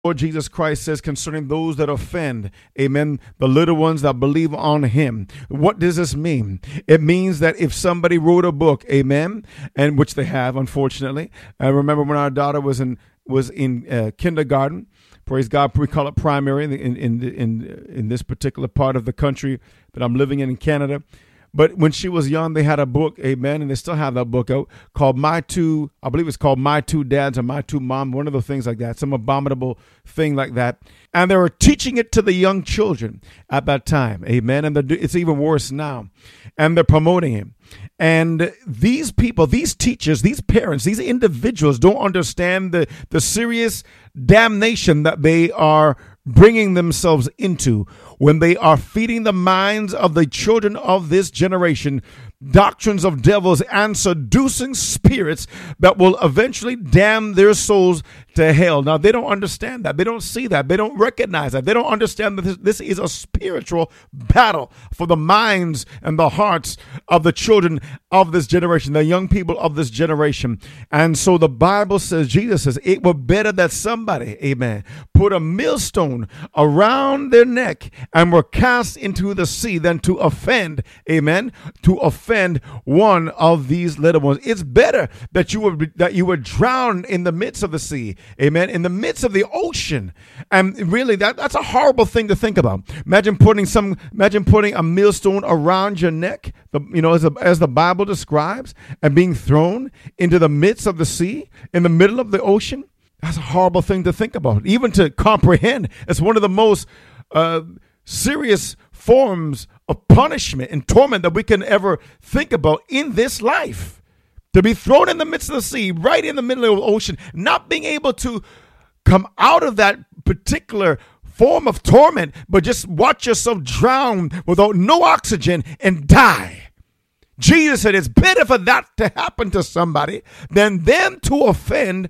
Lord Jesus Christ says concerning those that offend, amen, the little ones that believe on him. What does this mean? It means that if somebody wrote a book, amen, and which they have, unfortunately. I remember when our daughter was in kindergarten. Praise God, we call it primary in this particular part of the country that I'm living in Canada. But when she was young, they had a book, amen, and they still have that book out called My Two Dads or My Two Mom, one of the things like that, some abominable thing like that. And they were teaching it to the young children at that time, amen, and it's even worse now. And they're promoting it. And these people, these teachers, these parents, these individuals don't understand the serious damnation that they are bringing themselves into when they are feeding the minds of the children of this generation doctrines of devils and seducing spirits that will eventually damn their souls to hell. Now, they don't understand that. They don't see that. They don't recognize that. They don't understand that this is a spiritual battle for the minds and the hearts of the children of this generation, the young people of this generation. And so the Bible says, Jesus says, it were better that somebody, amen, put a millstone around their neck and were cast into the sea than to offend, amen, to offend one of these little ones. It's better that you would drown in the midst of the sea, amen, in the midst of the ocean. And really, that's a horrible thing to think about. Imagine putting a millstone around your neck, as the Bible describes, and being thrown into the midst of the sea, in the middle of the ocean. That's a horrible thing to think about, even to comprehend. It's one of the most serious forms of punishment and torment that we can ever think about in this life. To be thrown in the midst of the sea, right in the middle of the ocean, not being able to come out of that particular form of torment, but just watch yourself drown without no oxygen and die. Jesus said it's better for that to happen to somebody than them to offend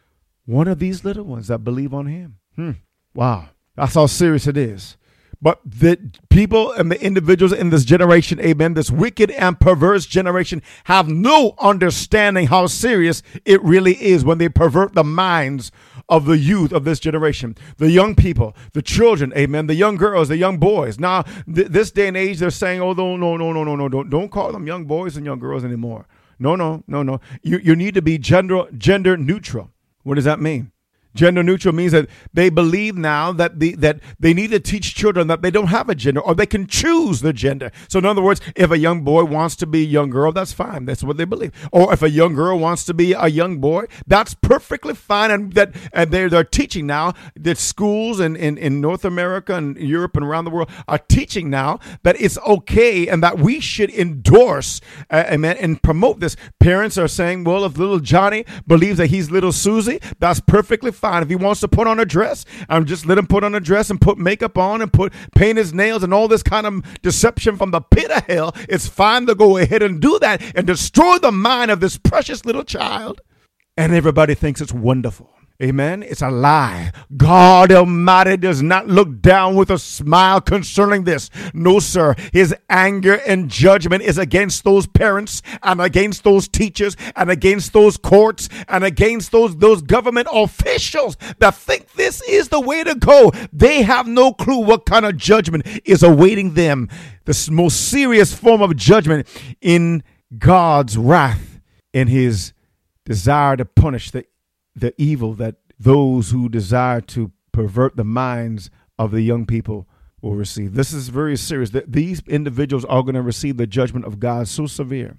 one of these little ones that believe on him. Wow. That's how serious it is. But the people and the individuals in this generation, amen, this wicked and perverse generation have no understanding how serious it really is when they pervert the minds of the youth of this generation, the young people, the children, amen, the young girls, the young boys. Now, this day and age, they're saying, oh, no, don't call them young boys and young girls anymore. No. You need to be gender neutral. What does that mean? Gender neutral means that they believe now that they need to teach children that they don't have a gender, or they can choose their gender. So in other words, if a young boy wants to be a young girl, that's fine. That's what they believe. Or if a young girl wants to be a young boy, that's perfectly fine. And they're teaching now that schools in North America and Europe and around the world are teaching now that it's okay and that we should endorse and promote this. Parents are saying, well, if little Johnny believes that he's little Susie, that's perfectly fine. If he wants to put on a dress, just let him put on a dress and put makeup on and paint his nails and all this kind of deception from the pit of hell. It's fine to go ahead and do that and destroy the mind of this precious little child. And everybody thinks it's wonderful. Amen. It's a lie. God Almighty does not look down with a smile concerning this. No, sir. His anger and judgment is against those parents and against those teachers and against those courts and against those government officials that think this is the way to go. They have no clue what kind of judgment is awaiting them. The most serious form of judgment in God's wrath and his desire to punish the evil that those who desire to pervert the minds of the young people will receive. This is very serious. These individuals are going to receive the judgment of God so severe.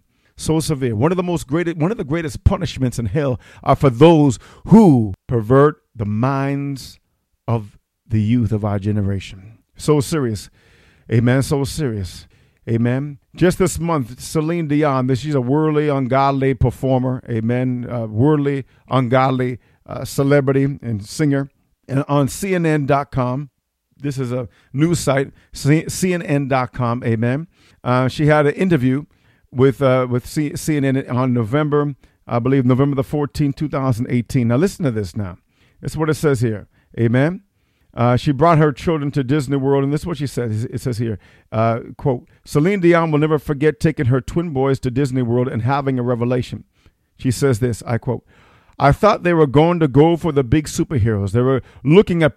One of the greatest punishments in hell are for those who pervert the minds of the youth of our generation. So serious. Amen. So serious. Amen. Just this month, Celine Dion, she's a worldly, ungodly performer. Amen. Worldly, ungodly celebrity and singer. And on CNN.com, this is a news site, CNN.com. Amen. She had an interview with CNN on November the 14th, 2018. Now listen to this now. This is what it says here. Amen. She brought her children to Disney World, and this is what she said. It says here, quote, Celine Dion will never forget taking her twin boys to Disney World and having a revelation. She says this, I quote, I thought they were going to go for the big superheroes. They were looking at